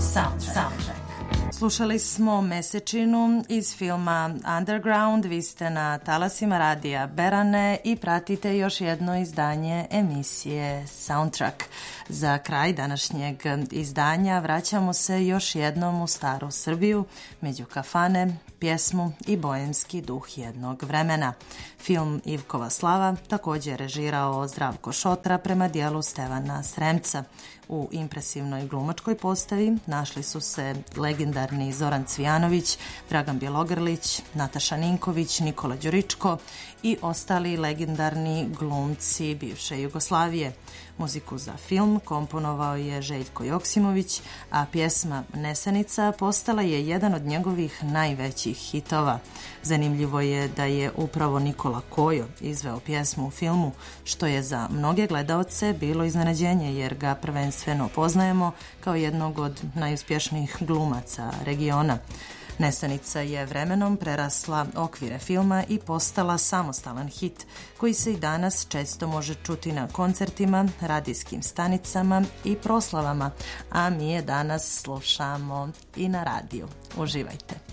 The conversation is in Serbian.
Soundtrack. Slušali smo Mesečinu iz filma Underground, vi ste na talasima radija Berane i pratite još jedno izdanje emisije Soundtrack. Za kraj današnjeg izdanja vraćamo se još jednom u staru Srbiju, među kafane, pjesmu i boemski duh jednog vremena. Film Ivkova slava također je režirao Zdravko Šotra prema dijelu Stevana Sremca. U impresivnoj glumačkoj postavi našli su se legendarni Zoran Cvijanović, Dragan Bjelogrlić, Nataša Ninković, Nikola Đuričko i ostali legendarni glumci bivše Jugoslavije. Muziku za film komponovao je Željko Joksimović, a pjesma Nesanica postala je jedan od njegovih najvećih hitova. Zanimljivo je da je upravo Nikola Kojo izveo pjesmu u filmu, što je za mnoge gledaoce bilo iznenađenje jer ga prvenstveno poznajemo kao jednog od najuspješnijih glumaca regiona. Nesanica je vremenom prerasla okvire filma i postala samostalan hit koji se i danas često može čuti na koncertima, radijskim stanicama i proslavama, a mi je danas slušamo i na radiju. Uživajte!